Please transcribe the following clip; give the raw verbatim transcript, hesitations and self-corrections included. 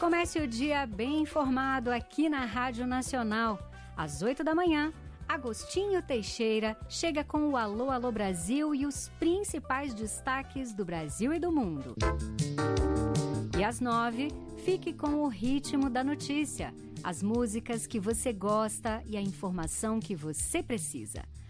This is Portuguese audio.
Comece o dia bem informado aqui na Rádio Nacional. Às oito da manhã, Agostinho Teixeira chega com o Alô, Alô Brasil e os principais destaques do Brasil e do mundo. E às nove, fique com o ritmo da notícia, as músicas que você gosta e a informação que você precisa.